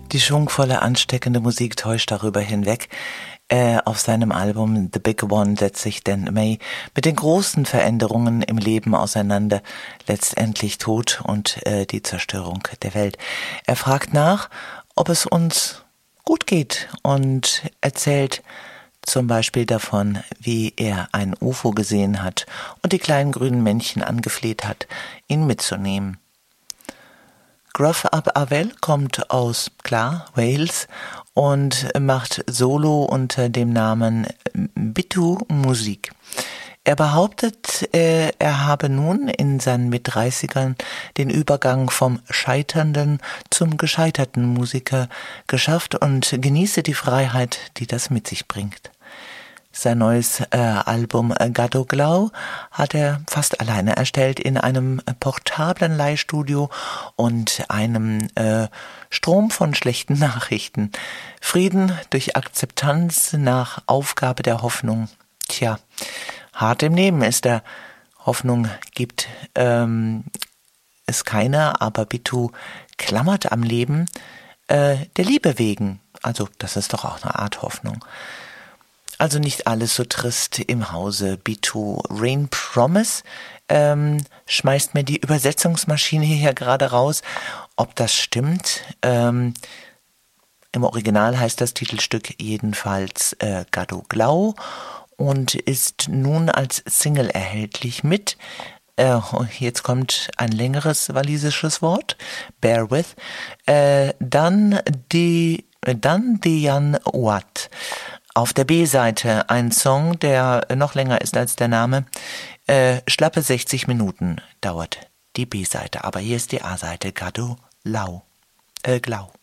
Die schwungvolle, ansteckende Musik täuscht darüber hinweg. Auf seinem Album The Big One setzt sich Dan May mit den großen Veränderungen im Leben auseinander, letztendlich Tod und die Zerstörung der Welt. Er fragt nach, ob es uns gut geht und erzählt zum Beispiel davon, wie er ein UFO gesehen hat und die kleinen grünen Männchen angefleht hat, ihn mitzunehmen. Gruff Ab Avel kommt aus, klar, Wales und macht Solo unter dem Namen Bitu Musik. Er behauptet, er habe nun in seinen Mit-30ern den Übergang vom scheiternden zum gescheiterten Musiker geschafft und genieße die Freiheit, die das mit sich bringt. Sein neues Album Gado Glau hat er fast alleine erstellt in einem portablen Leihstudio und einem Strom von schlechten Nachrichten. Frieden durch Akzeptanz nach Aufgabe der Hoffnung. Tja, hart im Leben ist er. Hoffnung gibt es keine, aber Bitu klammert am Leben der Liebe wegen. Also das ist doch auch eine Art Hoffnung. Also nicht alles so trist im Hause Bitu. Rain Promise schmeißt mir die Übersetzungsmaschine hier gerade raus. Ob das stimmt? Im Original heißt das Titelstück jedenfalls Gado Glau und ist nun als Single erhältlich mit. Jetzt kommt ein längeres walisisches Wort. Bear with. Dan Dian Wat. Auf der B-Seite ein Song, der noch länger ist als der Name. Schlappe 60 Minuten dauert die B-Seite. Aber hier ist die A-Seite, Gado Glau.